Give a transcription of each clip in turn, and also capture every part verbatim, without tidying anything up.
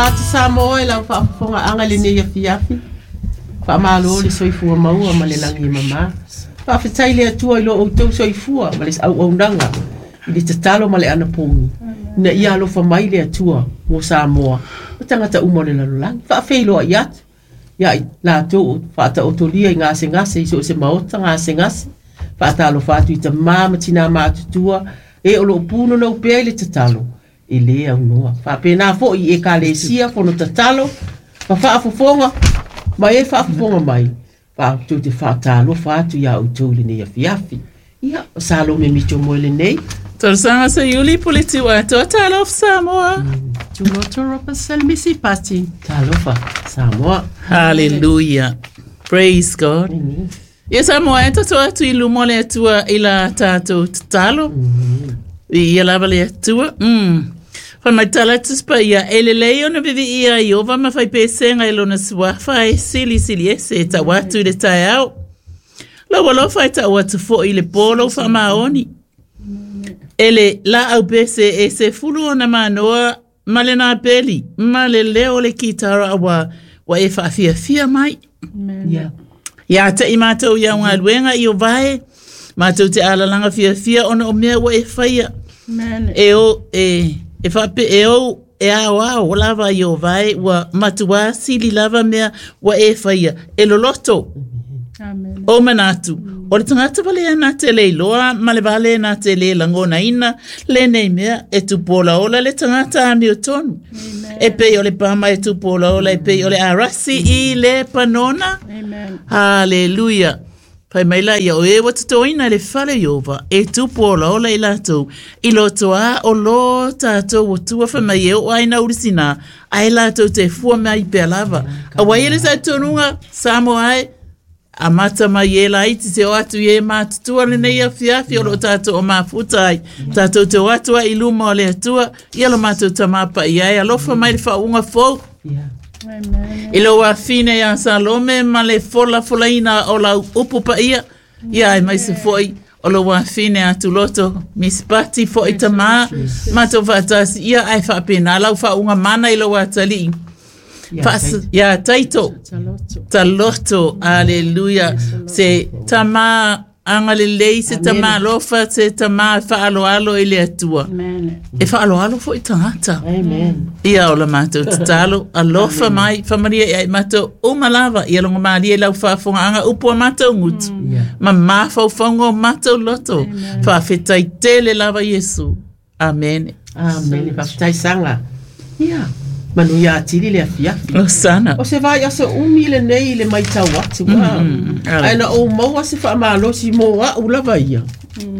Ati Samoa la fa fonga anga le ne fiafi. Fa malo le soifua maua ma le langi mama. Fa fitai le atua ilo o tau soifua ma le au au nanga. I te talo ma le ana pongi. Na ia lo fa mai le atua mo Samoa. O tangata umo le lalulangi. Fa feilo a iat. Ia la to fa ta otolia ngase ngase iso se maota ngase ngase. Fa ta lo fa tu i te mama tina ma tutua. E o lo puno no pe le te talo. I le au noa. Fa pena fo i e ka le sia fono tatalo. Fa fa afofonga. Ma e fa afofonga mai. Fa tu te fa talo fa tu ia utu le ne fiafi. Ia salo me micho mo le nei. Torsanga sa yuli politi wa to talo Samoa. Tu no to ropa sel misi pati. Talo fa Samoa. Hallelujah. Praise God. Mm-hmm. Yes, Samoa ento to atu ilu mole tua ila tato talo. Mm-hmm. Ia lava le tua. Mm. Fa mai tala tuspa ia ele leo na vivi ia iova ma fai pesenga ilo na swa fai sili sili ese ta watu ile tai au. La walo fai ta watu fo ile polo fa maoni. Ele la au pese e se fulu ona manoa male na peli. Male leo le kitara wa wa e fa fia fia mai. Yeah. Ya ta imato ya unga luenga i o vai. Mato te ala langa fia fia ona o mea wa e faia. E o e e fa pe e o e a wa o lava i o vai wa matua sili lava mea wa e faia. E lo loto. Amen. O manatu. O le tangata vale na te le loa, ma le vale na te le langona ina, le nei mea e tu pola ola le tangata ami o tonu. E pe o le pama e tu pola ola, e pe o le arasi i le panona. Amen. Hallelujah. Pai mai la ia o e watatoina le fale iova, e tu pola ola i lato, i lo toa o lo tato o tua whamai e o aina urisina, ai lato te fua mea i pea lava. A waile sa tonunga, samo ai, a mata mai e la iti se o atu e mātutua le nei a fiafi o lo tātou o mafuta ai. Tātou te o atua i luma o le atua, i alo mātou tamapa i ai, alofa mai le whaunga fau. I lo wa fine ya salome ma le fola fola ina o la upu pa ia. Ia ai mai se foi o lo wa fine atu loto mispati fo i tama. Mātou whatasi ia ai whapena, lau whaunga mana i lo wa tali. Fas, ya taito taloto, aleluya. Se tama angale lei se tama lofa se tama fa alo alo ile atua. E fa alo alo fo itangata. Amen. Ia ola mato talo alofa mai fa maria e mato o malava ia longa maria lau fa fonga anga upo mato ngut. Ma ma fa fongo mato loto. Fa fetai tele lava Yesu. Amen. Amen. Fa fetai sanga. Ia. Manu ia atiri le afia. O sana. O se vai asa umi le nei le mai tau atu. Aina o maua se wha maalo si moa ula vai ia.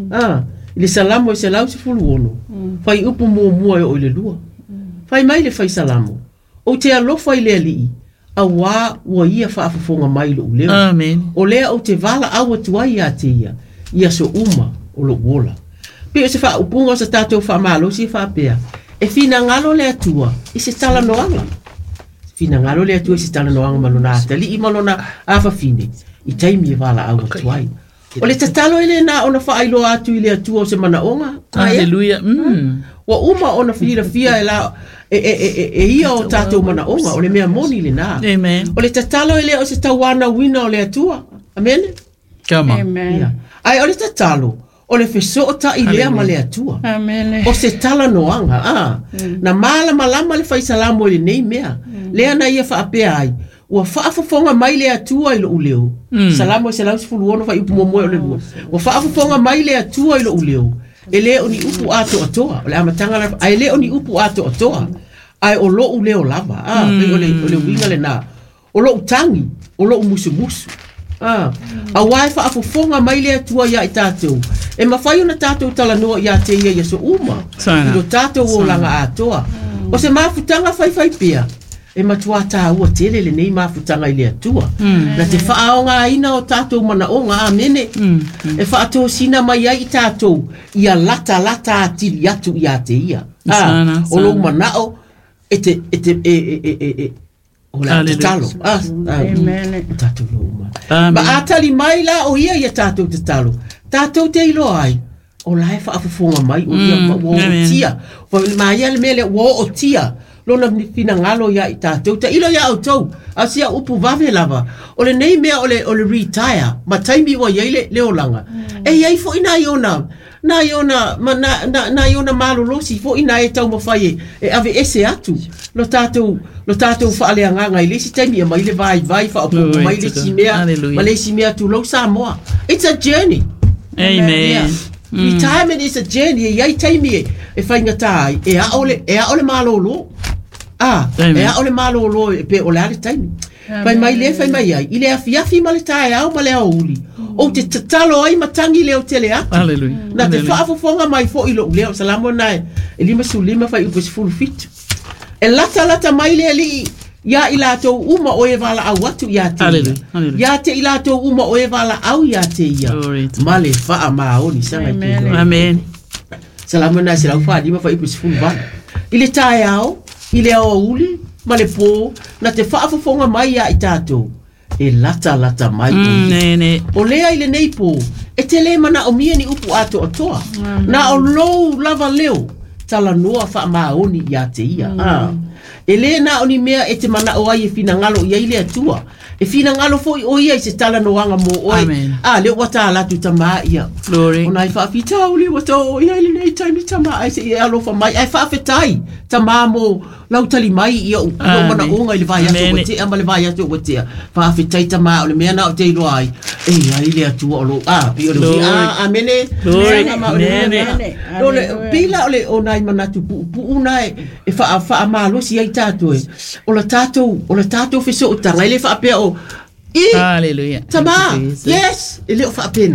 Ile salamo e se lau se fulu ono. Fai upu mua mua e o ile lua. Fai mai le fai salamo. O te alo fai le ali. A wā ua ia wha afafonga mai lo uleo. Amen. O lea o te vala awa tua ia te ia. Ia so uma o lo wola. Pe o se wha upunga o sa tātou wha maalo si wha pea. E fina ngalo le atua, i se tala noanga. Fina ngalo le atua, i se tala noanga malona atali, i malona awa fine. I taimi e wala awa tuai. O le tatalo ele na ona wha ailo atu i le atua o se mana onga. Hallelujah. Mm. Wa uma ona whira fia e la, e, e, e, e ia o tātou mana onga, o le mea moni le na. Amen. O le tatalo ele o se tawana wina o le atua. Amen? Kama. Amen. Yeah. Ai, o le tatalo. O le fesota i lea ma le atua. Amen. O se tala noanga. Ah. Mm. Na mala malama le fai salamo le nei mea. Mm. Lea na ia whaapea ai. Ua whaafafonga mai le atua i lo uleo. Mm. Salamo e se lau sifulu ono whai upu momoe o le lua. Ua whaafafonga mai le atua i lo uleo. E lea o ni upu ato atoa. O le amatanga la. Ai lea o ni upu ato atoa. Ai o lo uleo lava. Ah. Mm. O le, o le winga le na. O lo utangi. O lo musu musu. Ah, a wai fa afofonga mai le atua ia i tātou. E mawhai ona tātou tala noa ia te ia ia so uma. I lo tātou o langa atoa. O se mafutanga fai fai pia. E matua tā ua tele le nei mafutanga i le atua. Na te whaaonga ina o tātou mana onga a mene. E whaato sina mai ai i tātou. Ia lata lata atili atu ia te ia. Ah, o lo manao e te, e te, e, e, e, e, e. Ola te talo. Ah, Amen. Tātou lo uma. Ma atali mai la o ia ia tātou te talo. Tātou te ilo ai. O lai wha afufonga mai o ia o tia. O mai ele mele o o tia. lona fina ngalo ya i tātou. Ta ilo ya au tau, a sia upu vave lava. O le nei mea o le, o le retire, ma taimi wa iei le, le olanga. Mm. E iei fo ina iona, na iona, ma na, na, na iona malolosi, fo ina e tau mawhai e ave ese atu. Lo tātou, lo tātou whaale anganga i lesi taimi e mai le vai vai wha opu, mai le si mea, ma le si mea tu lau Samoa. It's a journey. Amen. Yeah. Mm. Retirement is a journey. E iai taimi e, e whaingatai, e a ole, e a ole malolo. Ah, e a ole malolo e pe ole ale taimi. Pai mai le fai mai ai, i le afiafi ma le tae au ma le auli. O te tatalo ai matangi leo tele atu. Hallelujah. Na te whaafofonga mai fo ilo leo, salamo nai, e lima su lima fai upes full fit. E lata lata mai le li, ya i lato uma o e wala au atu ya te ia. Ya te i lato uma o e wala au ya te ia. Ma le wha maoni sanga ki. Amen. Salamo nai se lau wha lima fai upes full wana. I le tae au, i le au uli, ma le pō, na te whaafofonga mai ya i tātou. E lata lata mai mm, ne, ne. O lea i le nei pō, e te le mana o mia ni upu ato atoa. Mm. Na o lou lava leo, tala noa wha maoni i a te ia. Mm. Ah. E le na o ni mea e te mana o ai e fina ngalo i aile atua. E fina ngalo fo i oia i se tala noanga mo oi. Amen. Ah, leo wata alatu tama ia. Glory. O nai whaafita uli wata o ia ili nei taimi tama ai se i alofa mai. Ai whaafetai tama mo lau tali mai ia u mana onga i le vai ato wa tea ma le vai ato wa tea. Whaafetai tama o le mea na o te ilo ai. E ia ili atua o lo. Ah, pi o le. Ah, amene. Glory. Amene. Pila o le o nai manatu pu pu unai e wha wha malo si ai tātou e. O la tātou, o la tātou fiso o tanga. Ele wha apea o. Hallelujah. Tama. Yes. Ele o wha apena.